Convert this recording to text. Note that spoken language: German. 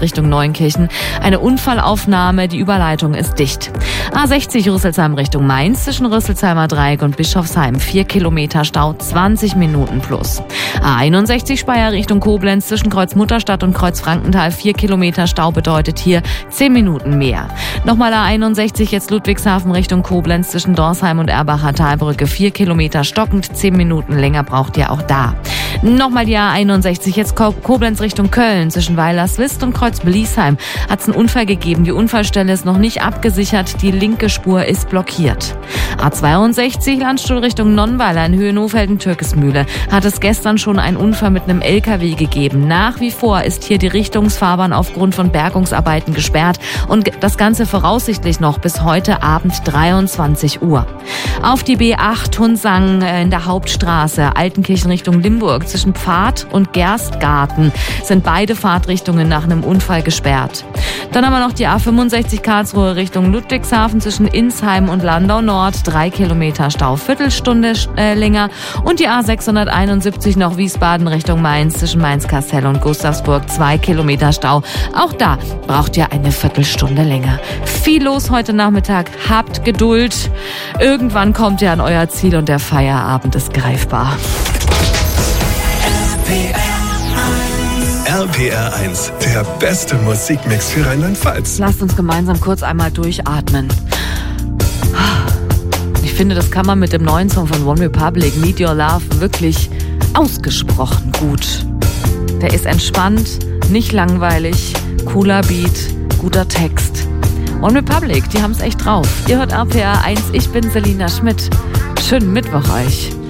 Richtung Neunkirchen. Eine Unfallaufnahme, die Überleitung ist dicht. A60 Rüsselsheim Richtung Mainz zwischen Rüsselsheimer Dreieck und Bischofsheim 4 Kilometer Stau, 20 Minuten plus. A61 Speyer Richtung Koblenz zwischen Kreuz Mutterstadt und Kreuz Frankenthal 4 Kilometer Stau bedeutet hier 10 Minuten mehr. Nochmal A61 jetzt Ludwigshafen Richtung Koblenz zwischen Dorsheim und Erbacher Talbrücke 4 Kilometer stockend, 10 Minuten länger braucht ihr auch da. Nochmal die A61 jetzt Koblenz Richtung Köln zwischen Weilerswist und Kreuz Bliesheim hat es einen Unfall gegeben. Die Unfallstelle ist noch nicht abgesichert, die linke Spur ist blockiert. A62 Landstuhl Richtung Nonnweiler in Höhe Nohfelden-Türkesmühle hat es gestern schon einen Unfall mit einem LKW gegeben. Nach wie vor ist hier die Richtungsfahrbahn aufgrund von Bergungsarbeiten gesperrt und das Ganze voraussichtlich noch bis heute Abend 23 Uhr. Auf die B8 Hunsang in der Hauptstraße Altenkirchen Richtung Limburg zwischen Pfad und Gerstgarten sind beide Fahrtrichtungen nach einem Unfall gesperrt. Dann haben wir noch die A65 Karlsruhe Richtung Ludwigshafen zwischen Insheim und Landau Nord 3 Kilometer Stau, Viertelstunde länger und die A671 noch Wiesbaden Richtung Mainz zwischen Mainz-Kastell und Gustavsburg 2 Kilometer Stau. Auch da braucht ihr eine Viertelstunde länger. Viel los heute Nachmittag, habt Geduld. Irgendwann kommt ihr an euer Ziel und der Feierabend ist greifbar. RPR 1, der beste Musikmix für Rheinland-Pfalz. Lasst uns gemeinsam kurz einmal durchatmen. Ich finde, das kann man mit dem neuen Song von One Republic, Need Your Love, wirklich ausgesprochen gut. Der ist entspannt, nicht langweilig, cooler Beat, guter Text. One Republic, die haben es echt drauf. Ihr hört RPR 1, ich bin Selina Schmidt. Schönen Mittwoch euch.